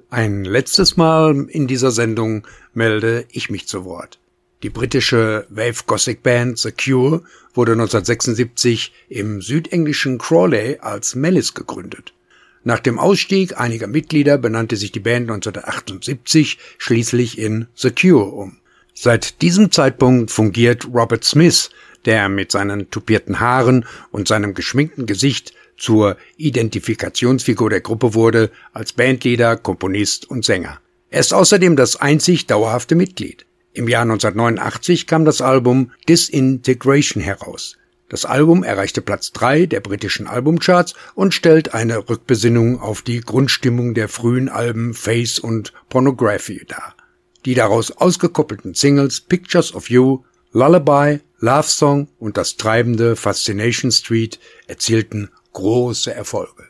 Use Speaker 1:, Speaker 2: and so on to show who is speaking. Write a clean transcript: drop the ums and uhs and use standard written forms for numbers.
Speaker 1: Ein letztes Mal in dieser Sendung melde ich mich zu Wort. Die britische Wave-Gothic-Band The Cure wurde 1976 im südenglischen Crawley als Malice gegründet. Nach dem Ausstieg einiger Mitglieder benannte sich die Band 1978 schließlich in The Cure um. Seit diesem Zeitpunkt fungiert Robert Smith, der mit seinen tupierten Haaren und seinem geschminkten Gesicht zur Identifikationsfigur der Gruppe wurde, als Bandleader, Komponist und Sänger. Er ist außerdem das einzig dauerhafte Mitglied. Im Jahr 1989 kam das Album Disintegration heraus. Das Album erreichte Platz 3 der britischen Albumcharts und stellt eine Rückbesinnung auf die Grundstimmung der frühen Alben Face und Pornography dar. Die daraus ausgekoppelten Singles Pictures of You, Lullaby, Love Song und das treibende Fascination Street erzielten große Erfolge.